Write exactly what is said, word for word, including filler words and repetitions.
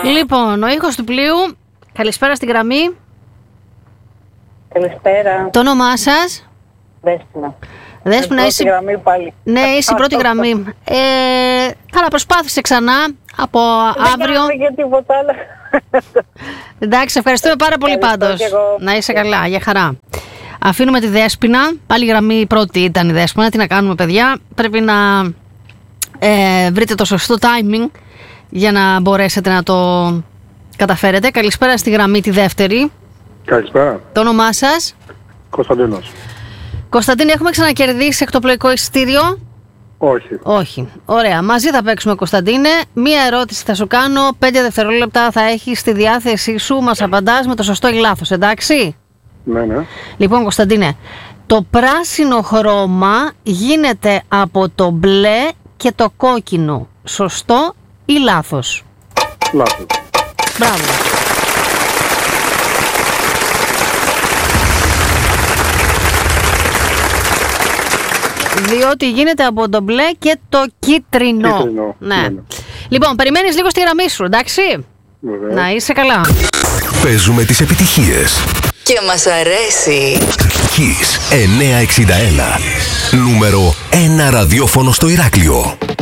Λοιπόν, ο ήχος του πλοίου. Καλησπέρα στη γραμμή. Καλησπέρα. Το όνομά σας? Δέσποινα. Δέσποινα, είσαι... γραμμή πάλι. Ναι, είσαι η πρώτη γραμμή. Ε, καλά, προσπάθησε ξανά από αύριο. Δεν για τίποτα άλλο. Εντάξει, ευχαριστούμε πάρα πολύ πάντως. Να είσαι καλά, για χαρά. Αφήνουμε τη Δέσποινα. Πάλι η γραμμή πρώτη ήταν η Δέσποινα. Τι να κάνουμε, παιδιά. Πρέπει να ε, βρείτε το σωστό timing για να μπορέσετε να το καταφέρετε. Καλησπέρα στη γραμμή τη δεύτερη. Καλησπέρα. Το όνομά σας? Κωνσταντίνος. Κωνσταντίνη, έχουμε ξανακερδίσει εκτοπλοϊκό εισιτήριο? Όχι. Όχι. Ωραία. Μαζί θα παίξουμε, Κωνσταντίνε. Μία ερώτηση θα σου κάνω. Πέντε δευτερόλεπτα θα έχεις στη διάθεσή σου. Μας απαντάς με το σωστό ή λάθος, εντάξει? Ναι, ναι. Λοιπόν, Κωνσταντίνε, το πράσινο χρώμα γίνεται από το μπλε και το κόκκινο. Σωστό ή λάθος? Λάθος. Μπράβο. Διότι γίνεται από το μπλε και το κίτρινο. Κίτρινο. Ναι. Ναι, ναι. Λοιπόν, περιμένεις λίγο στη γραμμή σου, εντάξει? Βεβαίως. Να είσαι καλά. Παίζουμε τις επιτυχίες. Και μας αρέσει. Kiss εννιακόσια εξήντα ένα. Νούμερο ένα ραδιόφωνο στο Ηράκλειο.